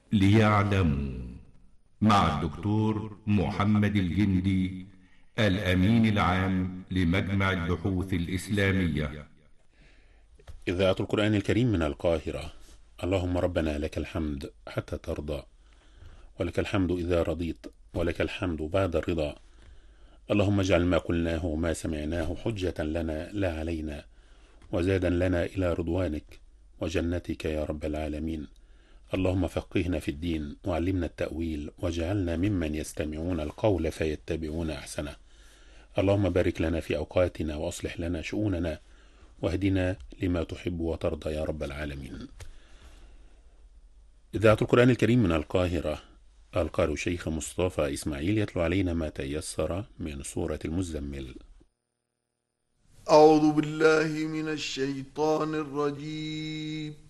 ليعلموا، مع الدكتور محمد الجندي، الأمين العام لمجمع البحوث الإسلامية. إذاعة القرآن الكريم من القاهرة. اللهم ربنا لك الحمد حتى ترضى، ولك الحمد إذا رضيت، ولك الحمد بعد الرضا. اللهم اجعل ما قلناه وما سمعناه حجة لنا لا علينا، وزادا لنا إلى رضوانك وجنتك يا رب العالمين. اللهم فقهنا في الدين وعلمنا التأويل، واجعلنا ممن يستمعون القول فيتبعون أحسنه. اللهم بارك لنا في أوقاتنا وأصلح لنا شؤوننا، واهدنا لما تحب وترضى يا رب العالمين. إذاعة القرآن الكريم من القاهرة. القارئ شيخ مصطفى إسماعيل يتلو علينا ما تيسر من سورة المزمل. أعوذ بالله من الشيطان الرجيم.